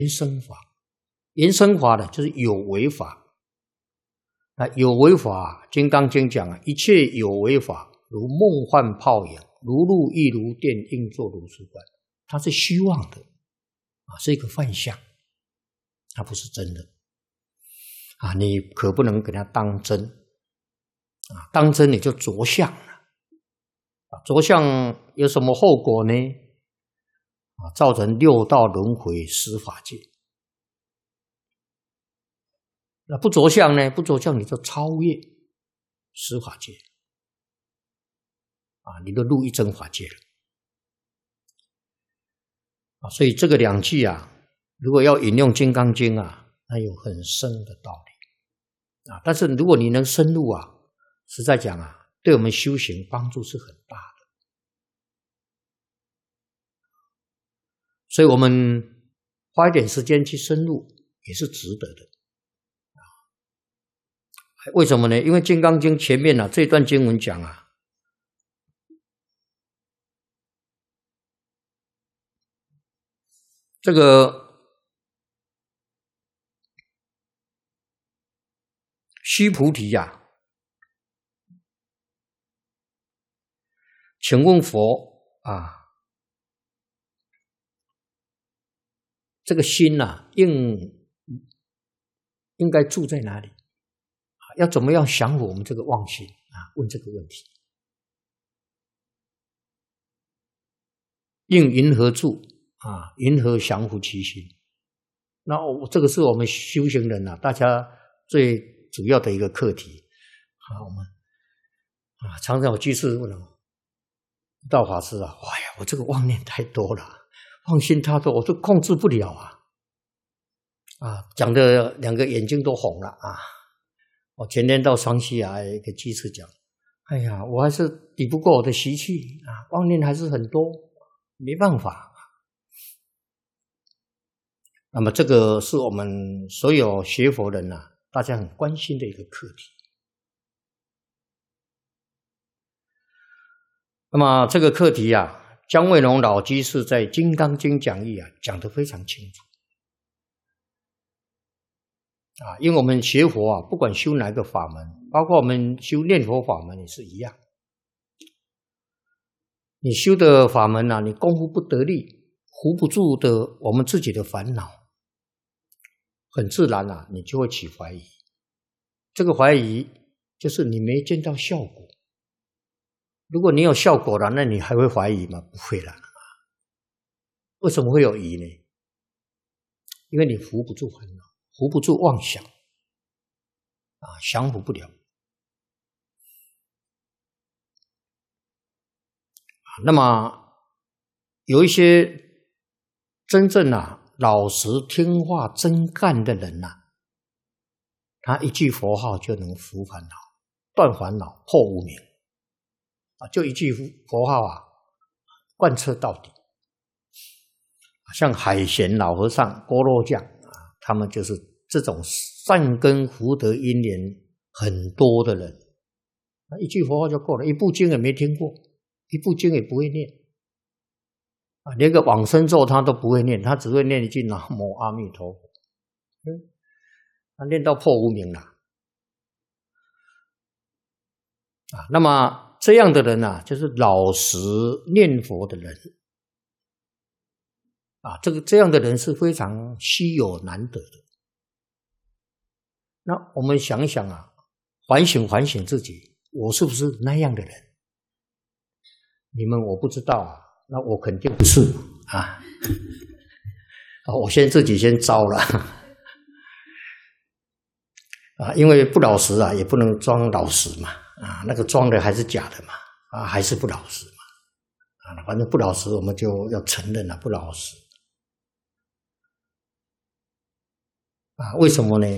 原生法。原生法呢，就是有为法。那有为法，《金刚经》讲啊，一切有为法，如梦幻泡影，如露亦如电，应作如是观。它是虚妄的啊，是一个幻象，它不是真的啊。你可不能给它当真啊，当真你就着相了啊。着相有什么后果呢？啊，造成六道轮回、十法界。那不着相呢？不着相你就超越十法界啊，你都入一真法界了啊。所以这个两句啊，如果要引用《金刚经》啊，那有很深的道理啊。但是如果你能深入啊，实在讲啊，对我们修行帮助是很大的。所以我们花一点时间去深入也是值得的。为什么呢？因为《金刚经》前面啊这段经文讲啊，这个须菩提呀，请问佛啊，这个心啊，应该住在哪里？要怎么样降服我们这个妄心啊？问这个问题，应云何住啊？云何降服其心？那这个是我们修行人啊，大家最主要的一个课题啊。我们啊，常常有居士问我，道法师啊，哎呀，我这个妄念太多了，妄心太多，我都控制不了啊！啊，讲的两个眼睛都红了啊！我前天到双溪啊，一个居士讲，哎呀，我还是抵不过我的习气啊，妄念还是很多，没办法。那么这个是我们所有学佛人啊，大家很关心的一个课题。那么这个课题啊，姜惠农老居士在《金刚经》讲义啊讲得非常清楚啊。因为我们学佛啊，不管修哪个法门，包括我们修念佛法门也是一样。你修的法门啊，你功夫不得力，扶不住的我们自己的烦恼，很自然啊，你就会起怀疑。这个怀疑就是你没见到效果。如果你有效果了，那你还会怀疑吗？不会了。为什么会有疑呢？因为你扶不住烦恼，扶不住妄想啊，降服不了。那么有一些真正啊老实听话真干的人啊，他一句佛号就能伏烦恼、断烦恼、破无明啊，就一句佛号啊，贯彻到底。像海贤老和尚、郭罗匠啊，他们就是这种善根福德因缘很多的人，一句佛号就够了，一部经也没听过，一部经也不会念啊，连个往生咒他都不会念，他只会念一句南无阿弥陀佛，他念到破无明了啊。那么这样的人啊，就是老实念佛的人啊，这样的人是非常稀有难得的。那我们想一想啊，反省自己，我是不是那样的人？你们我不知道啊，那我肯定不是啊。我自己先招了啊，因为不老实啊，也不能装老实嘛啊，那个装的还是假的嘛啊，还是不老实嘛啊，反正不老实我们就要承认了，不老实啊。为什么呢？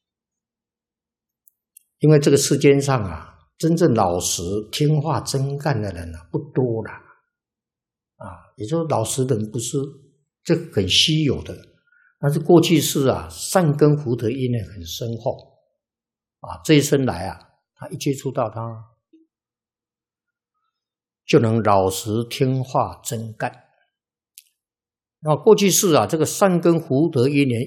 因为这个世间上啊，真正老实听话真干的人啊不多了啊，也就是老实的人不是，这很稀有的。但是过去世啊，善根福德因缘很深厚啊，这一生来啊，他一接触到他，就能老实听话真干过去世啊，这个善根福德因缘